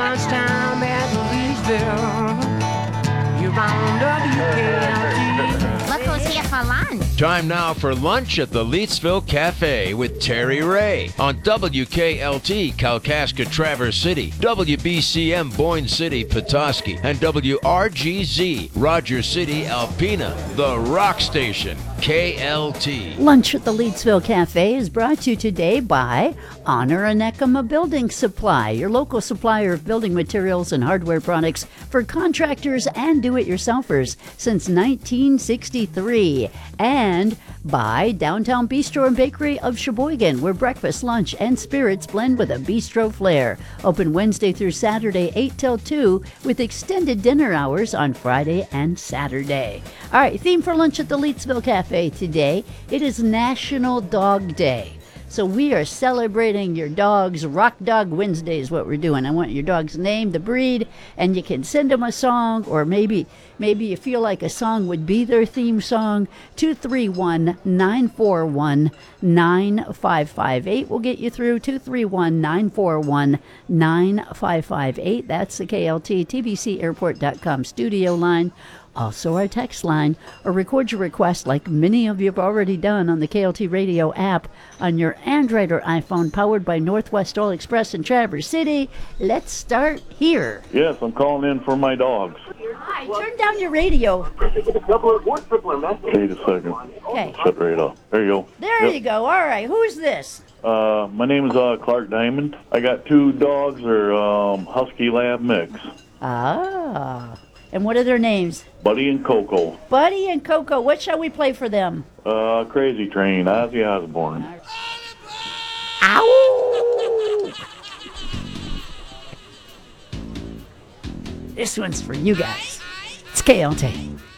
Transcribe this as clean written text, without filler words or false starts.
lunchtime at Leesville. You're on WKLT. Look who's here for lunch. Time now for lunch at the Leetsville Cafe with Terry Ray on WKLT Kalkaska Traverse City, WBCM Boyne City Petoskey, and WRGZ Rogers City Alpena, the rock station, KLT. Lunch at the Leetsville Cafe is brought to you today by Honor Anekama Building Supply, your local supplier of building materials and hardware products for contractors and do-it-yourselfers since 1963. And by Downtown Bistro and Bakery of Sheboygan, where breakfast, lunch, and spirits blend with a bistro flair. Open Wednesday through Saturday, 8 till 2, with extended dinner hours on Friday and Saturday. All right, theme for lunch at the Leetsville Cafe today, it is National Dog Day. So we are celebrating your dog's Rock Dog Wednesday is what we're doing. I want your dog's name, the breed, and you can send them a song, or maybe you feel like a song would be their theme song. 231-941-9558 will get you through. 231-941-9558. That's the KLT TBCAirport.com studio line. Also our text line, or record your request like many of you have already done on the KLT radio app on your Android or iPhone, powered by Northwest Oil Express in Traverse City. Let's start here. Yes, I'm calling in for my dogs. Hi, turn down your radio. Wait a second. Okay. Shut right off. There you go. There you go. All right, who's this? My name is Clark Diamond. I got two dogs. They're Husky Lab mix. Ah. And what are their names? Buddy and Coco. Buddy and Coco. What shall we play for them? Crazy Train, Ozzy Osbourne. Ow! This one's for you guys. It's KLT.